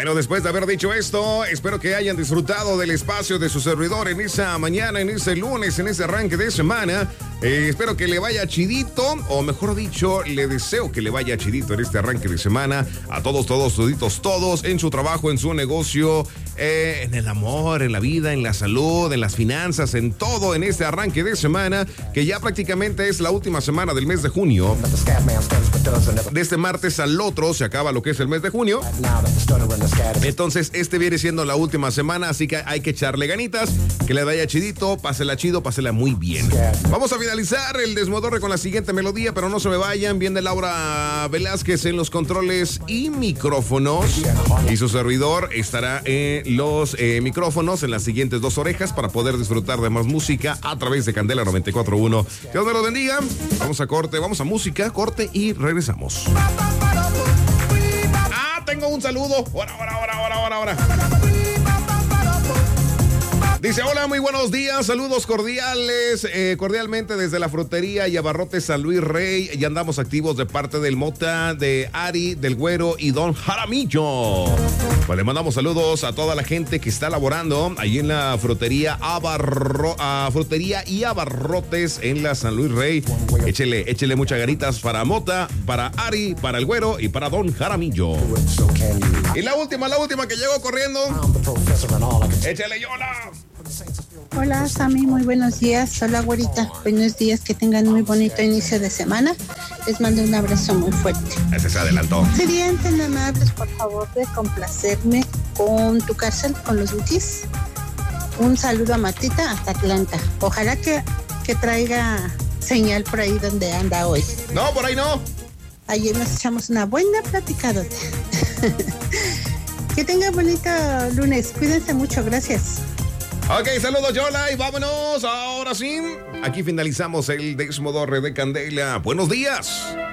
Bueno, después de haber dicho esto, espero que hayan disfrutado del espacio de su servidor en esa mañana, en ese lunes, en ese arranque de semana. Espero que le vaya chidito, o mejor dicho, le deseo que le vaya chidito en este arranque de semana. A todos, toditos, todos, en su trabajo, en su negocio, en el amor, en la vida, en la salud, en las finanzas, en todo, en este arranque de semana, que ya prácticamente es la última semana del mes de junio. De este martes al otro se acaba lo que es el mes de junio. Entonces, este viene siendo la última semana, así que hay que echarle ganitas, que le vaya chidito, pásela chido, pásela muy bien. Vamos a finalizar el desmodorre con la siguiente melodía, pero no se me vayan. Viene Laura Velázquez en los controles y micrófonos, y su servidor estará en los micrófonos en las siguientes 2 orejas para poder disfrutar de más música a través de Candela 94.1. Dios me lo bendiga. Vamos a corte, vamos a música, corte y regresamos. Tengo un saludo. Ahora. Dice, hola, muy buenos días, saludos cordiales, cordialmente desde la frutería y abarrotes San Luis Rey. Ya andamos activos de parte del Mota, de Ari, del Güero y Don Jaramillo. Pues le mandamos saludos a toda la gente que está laborando ahí en la frutería frutería y abarrotes en la San Luis Rey. Échele muchas ganitas para Mota, para Ari, para el Güero y para Don Jaramillo. Y la última que llegó corriendo. Échale, Yola. Hola, Sammy, muy buenos días. Hola, güerita. Buenos días, que tengan muy bonito inicio de semana. Les mando un abrazo muy fuerte. Ese se adelantó. ¿Serían tan amables, por favor, de complacerme con Tu Cárcel, con los Bukis? Un saludo a Matita hasta Atlanta. Ojalá que traiga señal por ahí donde anda hoy. No, por ahí no. Ayer nos echamos una buena platicadota. Que tengan bonito lunes. Cuídense mucho, gracias. Ok, saludos, Yola, y vámonos. Ahora sí, aquí finalizamos el desmodorre de Candela. Buenos días.